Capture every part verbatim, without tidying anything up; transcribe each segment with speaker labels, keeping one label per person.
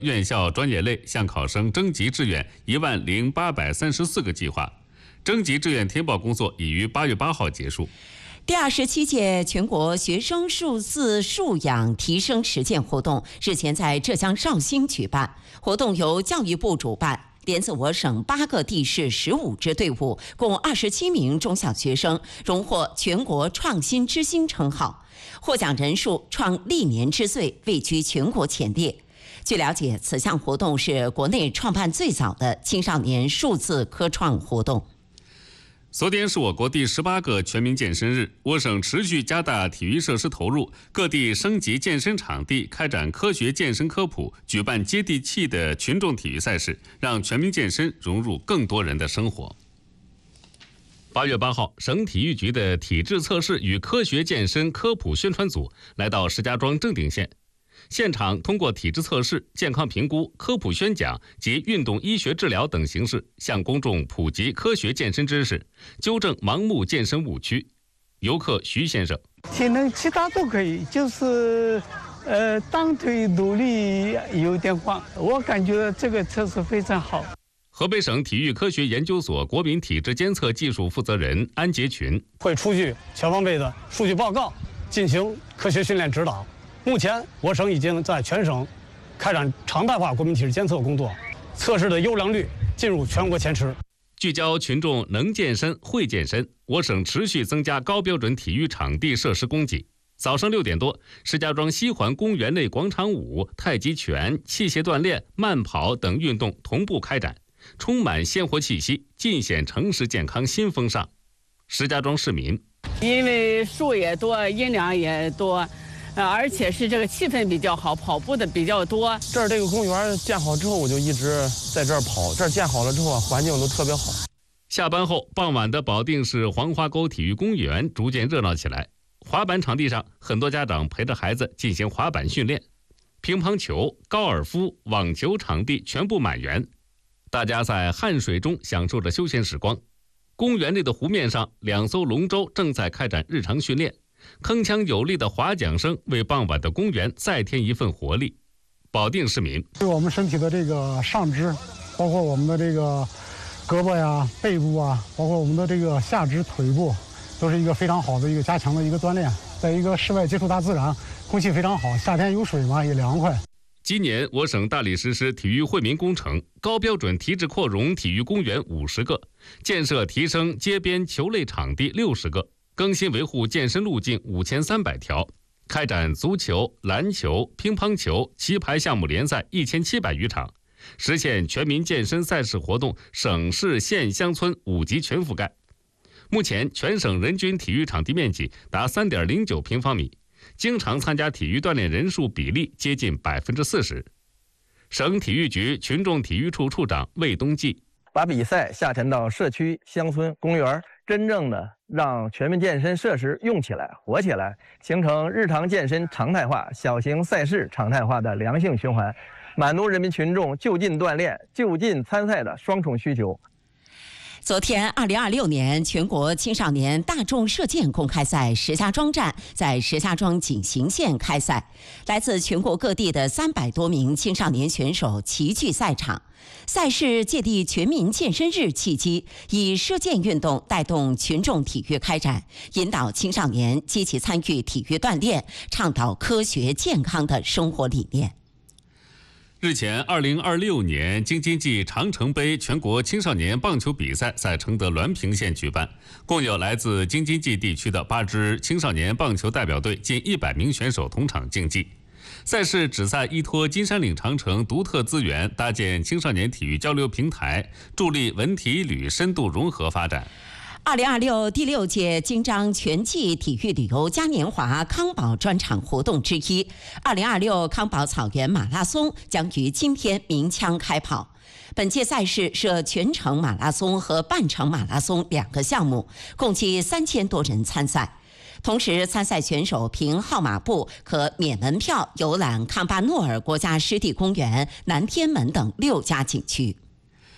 Speaker 1: 院校专业类向考生征集志愿一万零八百三十四个计划，征集志愿填报工作已于八月八号结束。
Speaker 2: 第二十七届全国学生数字素养提升实践活动日前在浙江绍兴举办，活动由教育部主办。连自我省八个地市十五支队伍，共二十七名中小学生荣获全国创新之星称号，获奖人数创历年之最，位居全国前列。据了解，此项活动是国内创办最早的青少年数字科创活动。
Speaker 1: 昨天是我国第十八个全民健身日，我省持续加大体育设施投入，各地升级健身场地，开展科学健身科普，举办接地气的群众体育赛事，让全民健身融入更多人的生活。八月八号，省体育局的体质测试与科学健身科普宣传组来到石家庄正定县。现场通过体质测试、健康评估、科普宣讲及运动医学治疗等形式，向公众普及科学健身知识，纠正盲目健身误区。游客徐先生：
Speaker 3: 体能其他都可以，就是呃当腿努力有点晃。我感觉这个测试非常好。
Speaker 1: 河北省体育科学研究所国民体质监测技术负责人安杰群：
Speaker 4: 会出具全方位的数据报告，进行科学训练指导。目前，我省已经在全省开展常态化国民体质监测工作，测试的优良率进入全国前十。
Speaker 1: 聚焦群众能健身、会健身，我省持续增加高标准体育场地设施供给。早上六点多，石家庄西环公园内广场舞、太极拳、器械锻炼、慢跑等运动同步开展，充满鲜活气息，尽显城市健康新风尚。石家庄市民：
Speaker 5: 因为树也多，阴凉也多。呃，而且是这个气氛比较好，跑步的比较多。
Speaker 6: 这儿这个公园建好之后，我就一直在这儿跑。这儿建好了之后，环境都特别好。
Speaker 1: 下班后，傍晚的保定市黄花沟体育公园逐渐热闹起来。滑板场地上，很多家长陪着孩子进行滑板训练。乒乓球、高尔夫、网球场地全部满员，大家在汗水中享受着休闲时光。公园内的湖面上，两艘龙舟正在开展日常训练。铿锵有力的划桨声为傍晚的公园再添一份活力。保定市民：
Speaker 7: 对我们身体的这个上肢，包括我们的这个胳膊呀、背部啊，包括我们的这个下肢、腿部，都是一个非常好的一个加强的一个锻炼。在一个室外接触大自然，空气非常好，夏天有水嘛，也凉快。
Speaker 1: 今年我省大力实施体育惠民工程，高标准提质扩容体育公园五十个，建设提升街边球类场地六十个。更新维护健身路径五千三百条，开展足球、篮球、乒乓球、棋牌项目联赛一千七百余场，实现全民健身赛事活动省市县乡村五级全覆盖。目前，全省人均体育场地面积达三点零九平方米，经常参加体育锻炼人数比例接近百分之四十。省体育局群众体育处处长魏东记：
Speaker 6: 把比赛下沉到社区、乡村、公园，真正的让全民健身设施用起来、活起来，形成日常健身常态化、小型赛事常态化的良性循环，满足人民群众就近锻炼、就近参赛的双重需求。
Speaker 2: 昨天，二零二六年全国青少年大众射箭公开赛石家庄站在石家庄景行县开赛，来自全国各地的三百多名青少年选手齐聚赛场。赛事借地全民健身日契机，以射箭运动带动群众体育开展，引导青少年积极参与体育锻炼，倡导科学健康的生活理念。
Speaker 1: 日前，二零二六年京津冀长城杯全国青少年棒球比赛在承德滦平县举办，共有来自京津冀地区的八支青少年棒球代表队近一百名选手同场竞技。赛事旨在依托金山岭长城独特资源，搭建青少年体育交流平台，助力文体旅深度融合发展。
Speaker 2: 二零二六第六届京张全季体育旅游嘉年华康宝专场活动之一，二零二六康宝草原马拉松将于今天鸣枪开跑。本届赛事设全程马拉松和半程马拉松两个项目，共计三千多人参赛。同时，参赛选手凭号码布可免门票游览康巴诺尔国家湿地公园、南天门等六家景区。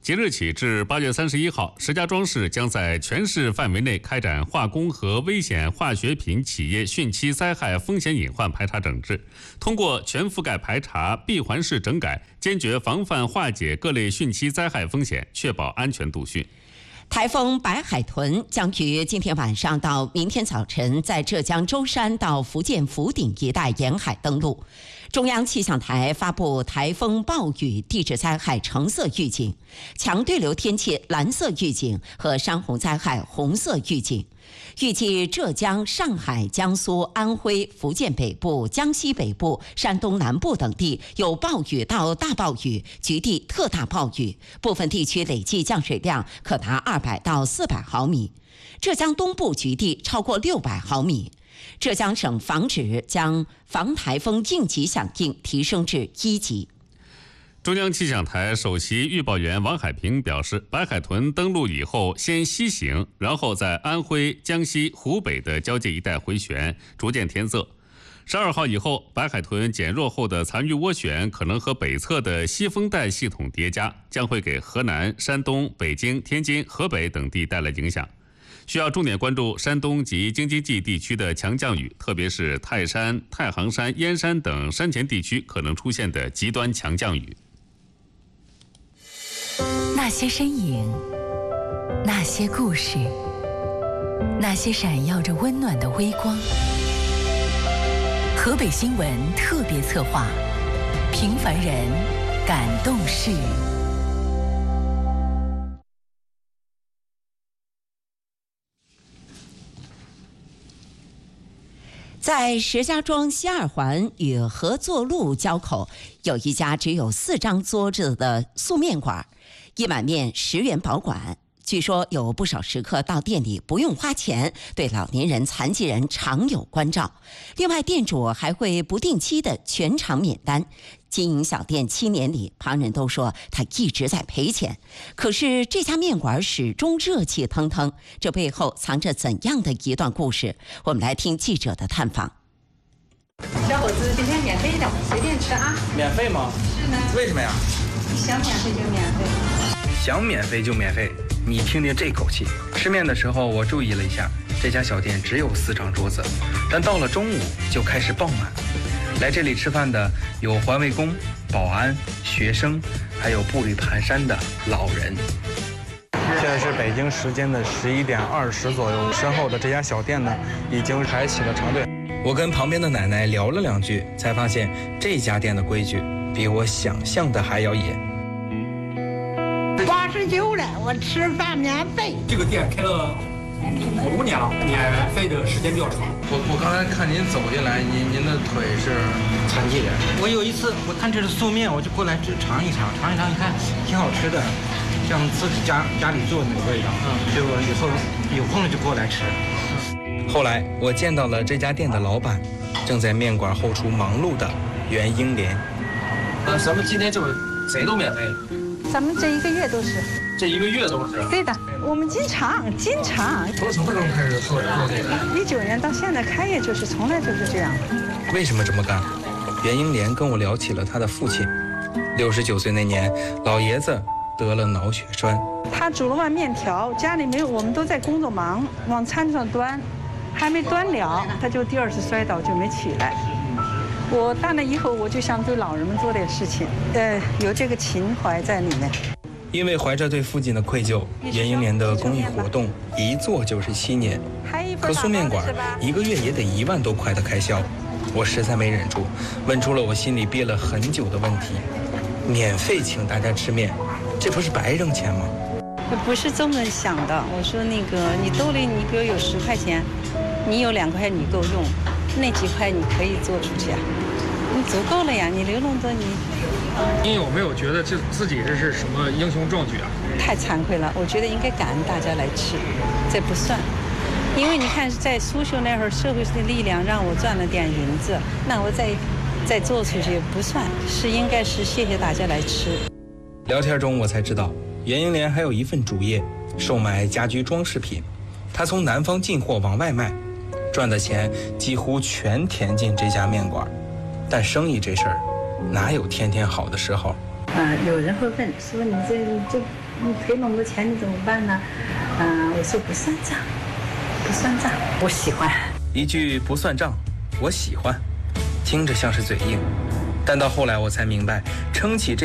Speaker 1: 即日起至八月三十一号，石家庄市将在全市范围内开展化工和危险化学品企业汛期灾害风险隐患排查整治，通过全覆盖排查、闭环式整改，坚决防范化解各类汛期灾害风险，确保安全度汛。
Speaker 2: 台风白海豚将于今天晚上到明天早晨在浙江舟山到福建福鼎一带沿海登陆。中央气象台发布台风暴雨地质灾害橙色预警、强对流天气蓝色预警和山洪灾害红色预警。预计浙江、上海、江苏、安徽、福建北部、江西北部、山东南部等地有暴雨到大暴雨，局地特大暴雨，部分地区累计降水量可达二百到四百毫米。浙江东部局地超过六百毫米。浙江省防指将防台风应急响应提升至一级。
Speaker 1: 中央气象台首席预报员王海平表示，白海豚登陆以后先西行，然后在安徽、江西、湖北的交界一带回旋，逐渐填色。十二号以后，白海豚减弱后的残余涡旋可能和北侧的西风带系统叠加，将会给河南、山东、北京、天津、河北等地带来影响。需要重点关注山东及京津冀地区的强降雨，特别是泰山、太行山、燕山等山前地区可能出现的极端强降雨。
Speaker 8: 那些身影，那些故事，那些闪耀着温暖的微光。河北新闻特别策划，平凡人感动事。
Speaker 2: 在石家庄西二环与合作路交口，有一家只有四张桌子的素面馆，一碗面十元保管。据说有不少食客到店里不用花钱，对老年人、残疾人常有关照。另外，店主还会不定期的全场免单。经营小店七年里，旁人都说他一直在赔钱，可是这家面馆始终热气腾腾，这背后藏着怎样的一段故事？我们来听记者的探访。
Speaker 9: 小伙子，今天免费的，随便吃啊！
Speaker 10: 免费吗？
Speaker 9: 是呢。
Speaker 10: 为什么呀？
Speaker 9: 想免费就免费。
Speaker 10: 想免费就免费，你听听这口气。吃面的时候我注意了一下，这家小店只有四张桌子，但到了中午就开始爆满。来这里吃饭的有环卫工、保安、学生，还有步履蹒跚的老人。
Speaker 11: 现在是北京时间的十一点二十左右，身后的这家小店呢，已经排起了长队。
Speaker 10: 我跟旁边的奶奶聊了两句，才发现这家店的规矩比我想象的还要野。
Speaker 12: 八十九了，我吃饭免费。
Speaker 13: 这个店开了五年了，免费的时间比较长。
Speaker 11: 我我刚才看您走进来，您您的腿是
Speaker 13: 残疾人。
Speaker 14: 我有一次我看这是素面，我就过来只尝一尝，尝一尝，一看挺好吃的，像自己家家里做的那个味道。嗯，就以后有空了就过来吃。
Speaker 10: 后来我见到了这家店的老板，正在面馆后厨忙碌的袁英莲。
Speaker 13: 呃，咱们今天就是谁都免费。
Speaker 9: 咱们这一个月都是。
Speaker 13: 这一个月都是。
Speaker 9: 对的，我们经常经常。
Speaker 13: 从什么时候开始做做这个？
Speaker 9: 一九年到现在开业就是从来就是这样。
Speaker 10: 为什么这么干？袁英莲跟我聊起了他的父亲。六十九岁那年，老爷子得了脑血栓。
Speaker 9: 他煮了碗面条，家里没有，我们都在工作忙，往餐上端，还没端了，他就第二次摔倒就没起来。我大了以后，我就想对老人们做点事情，呃，有这个情怀在里面。
Speaker 10: 因为怀着对父亲的愧疚，袁英莲的公益活动一做就是七年。可素面馆一个月也得一万多块的开销，我实在没忍住，问出了我心里憋了很久的问题：免费请大家吃面，这不是白扔钱吗？
Speaker 9: 不是这么想的。我说那个，你兜里你比如有十块钱，你有两块你够用，那几块你可以做出去啊，你足够了呀。你流动着你。
Speaker 13: 您有没有觉得这自己这是什么英雄壮举啊？
Speaker 9: 太惭愧了，我觉得应该感恩大家来吃，这不算。因为你看，在苏绣那会儿，社会的力量让我赚了点银子，那我再再做出去不算，是应该是谢谢大家来吃。
Speaker 10: 聊天中我才知道，袁英莲还有一份主业，售卖家居装饰品。她从南方进货往外卖，赚的钱几乎全填进这家面馆。但生意这事儿，哪有天天好的时候？
Speaker 9: 啊，有人会问说你这这你赔那么多钱你怎么办呢？啊，我说不算账，不算账，我喜欢。
Speaker 10: 一句不算账，我喜欢，听着像是嘴硬，但到后来我才明白，撑起这